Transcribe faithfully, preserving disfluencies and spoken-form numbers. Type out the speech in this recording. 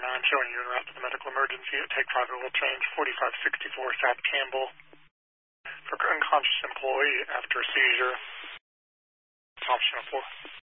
nine showing you en route to the medical emergency at Take five Oil Change, forty-five sixty-four South Campbell. For unconscious employee after a seizure. Option four.